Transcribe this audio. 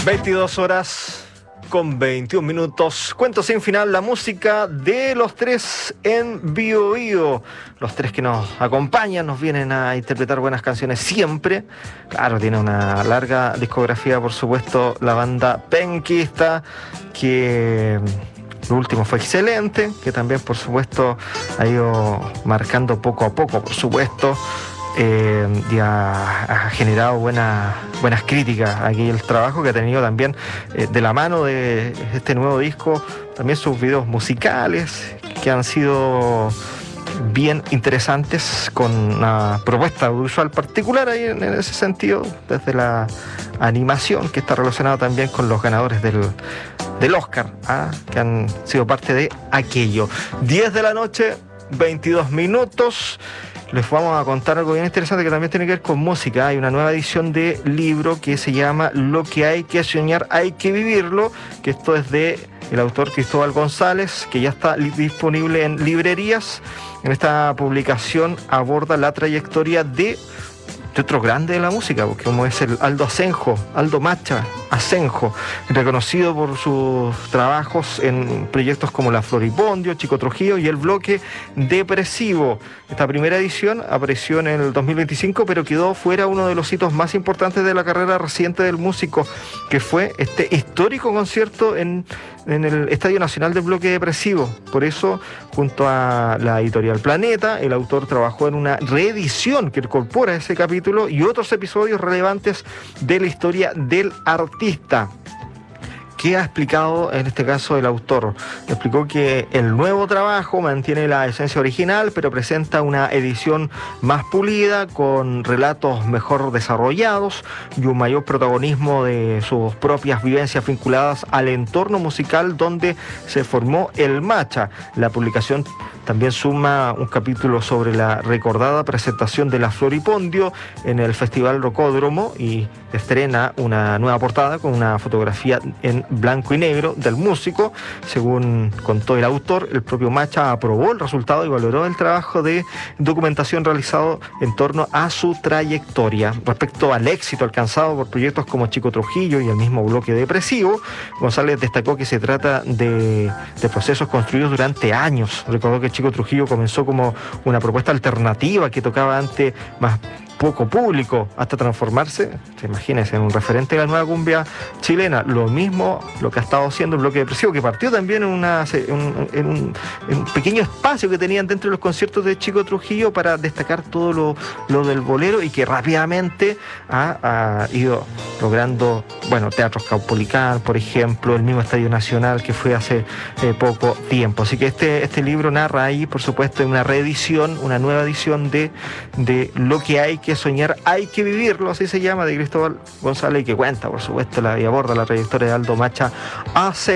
22 horas con 21 minutos. Cuento sin final, la música de los tres en Bio Bio. Los tres que nos acompañan, nos vienen a interpretar buenas canciones siempre. Claro, tiene una larga discografía, por supuesto, la banda Penquista, que lo último fue excelente, que también, por supuesto, ha ido marcando poco a poco, por supuesto. Y ha generado buenas críticas aquí el trabajo que ha tenido también de la mano de este nuevo disco, también sus videos musicales que han sido bien interesantes, con una propuesta audiovisual particular ahí en ese sentido, desde la animación, que está relacionada también con los ganadores del Oscar, que han sido parte de aquello. 10 de la noche, 22 minutos. Les vamos a contar algo bien interesante que también tiene que ver con música. Hay una nueva edición de libro que se llama Lo que hay que soñar, hay que vivirlo, que esto es de el autor Cristóbal González, que ya está disponible en librerías. En esta publicación aborda la trayectoria de otro grande de la música, porque como es el Aldo Macha Asenjo, reconocido por sus trabajos en proyectos como La Floripondio, Chico Trujillo y El Bloque Depresivo. Esta primera edición apareció en el 2025, pero quedó fuera uno de los hitos más importantes de la carrera reciente del músico, que fue este histórico concierto en el Estadio Nacional del Bloque Depresivo. Por eso, junto a la editorial Planeta, el autor trabajó en una reedición que incorpora ese capítulo y otros episodios relevantes de la historia del artista. ¿Qué ha explicado en este caso el autor? Explicó que el nuevo trabajo mantiene la esencia original, pero presenta una edición más pulida, con relatos mejor desarrollados y un mayor protagonismo de sus propias vivencias vinculadas al entorno musical donde se formó el Macha. La publicación también suma un capítulo sobre la recordada presentación de La Floripondio en el Festival Rocódromo y estrena una nueva portada con una fotografía en blanco y negro del músico. Según contó el autor, el propio Macha aprobó el resultado y valoró el trabajo de documentación realizado en torno a su trayectoria. Respecto al éxito alcanzado por proyectos como Chico Trujillo y el mismo Bloque Depresivo, González destacó que se trata de procesos construidos durante años. Recordó que Chico Trujillo comenzó como una propuesta alternativa que tocaba ante más poco público, hasta transformarse, imagínense, en un referente de la nueva cumbia chilena. Lo mismo lo que ha estado haciendo el Bloque Depresivo, que partió también en un pequeño espacio que tenían dentro de los conciertos de Chico Trujillo para destacar todo lo del bolero, y que rápidamente ha ido logrando, Teatros Caupolicán, por ejemplo, el mismo Estadio Nacional, que fue hace poco tiempo. Así que este libro narra ahí, por supuesto, una reedición, una nueva edición de Lo que hay que soñar, hay que vivirlo, así se llama, de Cristóbal González, y que cuenta, por supuesto, y aborda la trayectoria de Aldo Macha Asenjo.